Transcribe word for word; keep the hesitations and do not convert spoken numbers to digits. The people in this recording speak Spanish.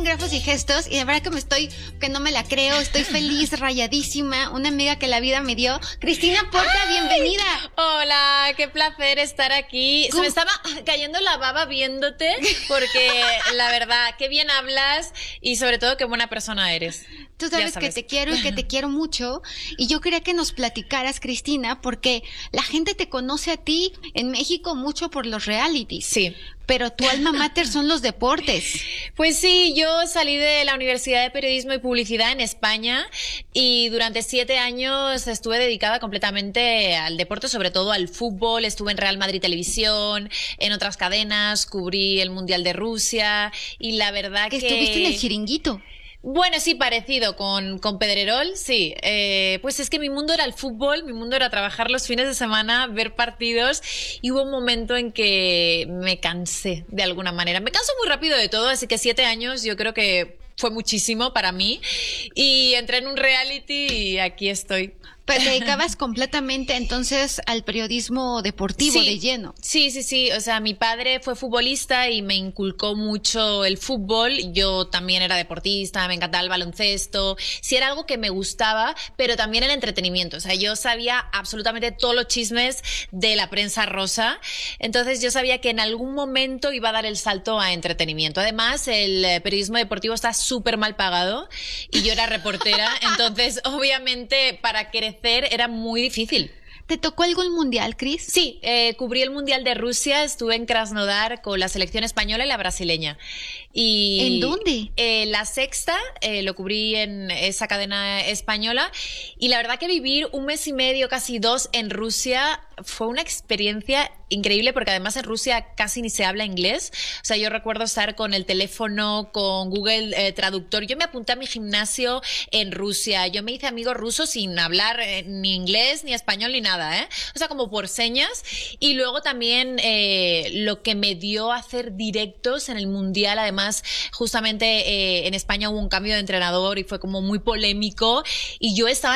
grafos y gestos, y de verdad que me estoy, que no me la creo, estoy feliz, rayadísima. Una amiga que la vida me dio. Cristina Porta, ¡ay! Bienvenida. Hola, qué placer estar aquí. ¿Cómo? Se me estaba cayendo la baba viéndote, porque la verdad, qué bien hablas y sobre todo qué buena persona eres. Tú sabes, sabes que te quiero y que te quiero mucho, y yo quería que nos platicaras, Cristina, porque la gente te conoce a ti en México mucho por los realities. Sí. Pero tu alma mater son los deportes. Pues sí, yo salí de la Universidad de Periodismo y Publicidad en España y durante siete años estuve dedicada completamente al deporte, sobre todo al fútbol. Estuve en Real Madrid Televisión, en otras cadenas, cubrí el Mundial de Rusia y la verdad que... Estuviste en El Chiringuito. Bueno, sí, parecido con, con Pedrerol, sí. Eh, pues es que mi mundo era el fútbol, mi mundo era trabajar los fines de semana, ver partidos, y hubo un momento en que me cansé de alguna manera. Me canso muy rápido de todo, así que siete años yo creo que fue muchísimo para mí. Y entré en un reality y aquí estoy. Pero te dedicabas completamente entonces al periodismo deportivo, sí, de lleno. Sí, sí, sí. O sea, mi padre fue futbolista y me inculcó mucho el fútbol. Yo también era deportista, me encantaba el baloncesto. Sí, era algo que me gustaba, pero también el entretenimiento. O sea, yo sabía absolutamente todos los chismes de la prensa rosa. Entonces yo sabía que en algún momento iba a dar el salto a entretenimiento. Además, el periodismo deportivo está súper mal pagado y yo era reportera. Entonces, obviamente, para crecer era muy difícil. ¿Te tocó algún mundial, Cris? Sí, eh, cubrí el Mundial de Rusia, estuve en Krasnodar con la selección española y la brasileña. Y, ¿en dónde? Eh, la Sexta, eh, lo cubrí en esa cadena española, y la verdad que vivir un mes y medio, casi dos, en Rusia fue una experiencia increíble, porque además en Rusia casi ni se habla inglés. O sea, yo recuerdo estar con el teléfono, con Google eh, Traductor. Yo me apunté a mi gimnasio en Rusia, yo me hice amigo ruso sin hablar eh, ni inglés, ni español, ni nada, ¿eh? O sea, como por señas. Y luego también eh, lo que me dio hacer directos en el Mundial. Además, justamente eh, en España hubo un cambio de entrenador y fue como muy polémico, y yo estaba